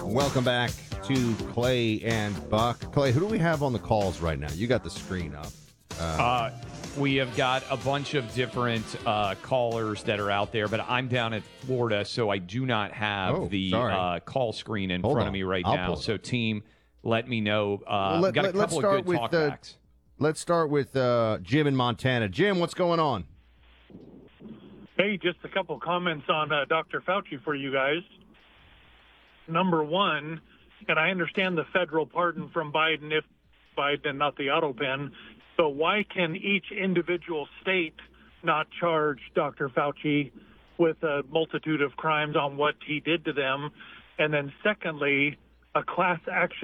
Welcome back to Clay and Buck. Clay, who do we have on the calls right now? You got the screen up. We have got a bunch of different callers that are out there, but I'm down at Florida, so I do not have the call screen in front of me right now. So, team, let me know. We've got a couple of good talkbacks. Let's start with Jim in Montana. Jim, what's going on? Hey, just a couple comments on Dr. Fauci for you guys. Number one, and I understand the federal pardon from Biden if Biden, not the auto pen, but why can each individual state not charge Dr. Fauci with a multitude of crimes on what he did to them? And then secondly, a class action